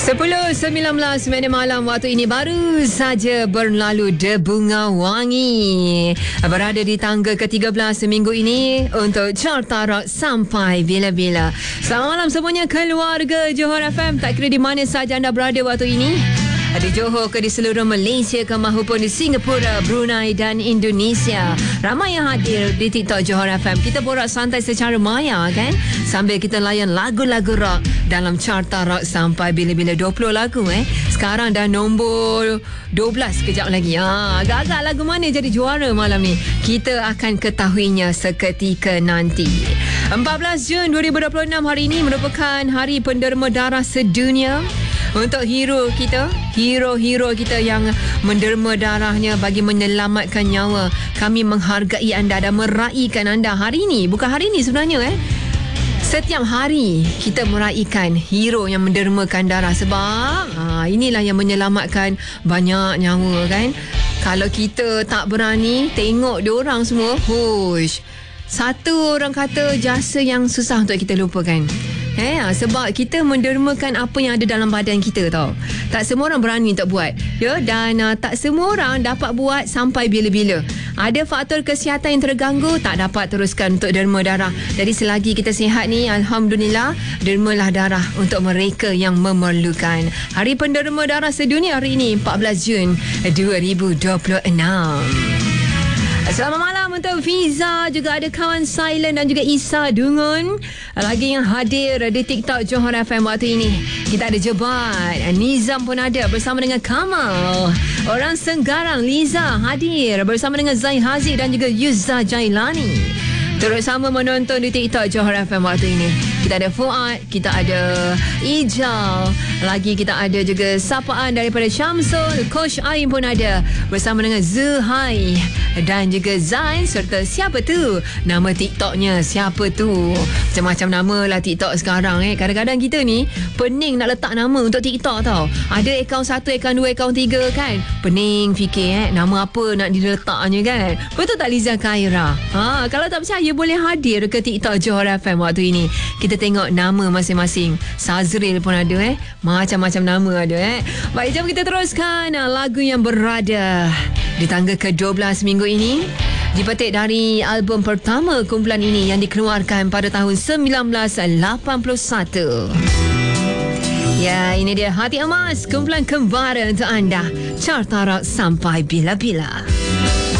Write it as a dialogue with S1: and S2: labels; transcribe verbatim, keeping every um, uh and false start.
S1: sepuluh sembilan belas minit malam waktu ini baru saja berlalu Debunga Wangi berada di tangga ke tiga belas minggu ini untuk Carta Rock sampai bila-bila. Selamat malam semuanya keluarga Johor F M, tak kira di mana saja anda berada waktu ini, di Johor ke di seluruh Malaysia ke mahupun di Singapura, Brunei dan Indonesia. Ramai yang hadir di TikTok Johor F M. Kita borak santai secara maya kan, sambil kita layan lagu-lagu rock dalam Carta Rock sampai bila-bila. Dua puluh lagu eh. Sekarang dah nombor dua belas kejap lagi. Ha, agak-agak lagu mana jadi juara malam ni, kita akan ketahuinya seketika nanti. empat belas Jun dua ribu dua puluh enam hari ini merupakan Hari Penderma Darah Sedunia. Untuk hero kita, hero-hero kita yang menderma darahnya bagi menyelamatkan nyawa, kami menghargai anda dan meraihkan anda hari ini. Bukan hari ini sebenarnya eh. Setiap hari kita meraihkan hero yang mendermakan darah, sebab ha, inilah yang menyelamatkan banyak nyawa kan. Kalau kita tak berani tengok diorang semua, hush, satu orang kata jasa yang susah untuk kita lupakan. Eh, sebab kita mendermakan apa yang ada dalam badan kita tau. Tak semua orang berani untuk buat. Ya, dan uh, tak semua orang dapat buat sampai bila-bila. Ada faktor kesihatan yang terganggu, tak dapat teruskan untuk derma darah. Jadi selagi kita sihat ni, alhamdulillah, dermalah darah untuk mereka yang memerlukan. Hari Penderma Darah Sedunia hari ini empat belas Jun dua ribu dua puluh enam. Selamat malam untuk Fiza, juga ada kawan Silent dan juga Isa Dungun lagi yang hadir di TikTok Johor F M waktu ini. Kita ada Jebat, Nizam pun ada bersama dengan Kamal. Orang Senggarang, Liza hadir bersama dengan Zain Haziq dan juga Yuzza Jailani. Terus sama menonton di TikTok Johor F M waktu ini. Kita ada Fuad, kita ada Ijal, lagi kita ada juga sapaan daripada Syamsul, Coach Aim pun ada bersama dengan Zuhai dan juga Zain, serta siapa tu? Nama TikToknya siapa tu? Macam-macam nama lah TikTok sekarang eh. Kadang-kadang kita ni pening nak letak nama untuk TikTok tau. Ada akaun satu, akaun dua, akaun tiga kan. Pening fikir eh, nama apa nak diletaknya kan. Betul tak Liza Khaira? Ha, kalau tak percaya boleh hadir ke TikTok Johor F M waktu ini. Kita tengok nama masing-masing. Sazril pun ada eh. Macam-macam nama ada eh. Baik, jom kita teruskan lagu yang berada di tangga ke dua belas minggu ini. Dipetik dari album pertama kumpulan ini yang dikeluarkan pada tahun sembilan belas lapan puluh satu. Ya, ini dia Hati Emas, kumpulan kembara untuk anda. Carta Rock sampai bila-bila.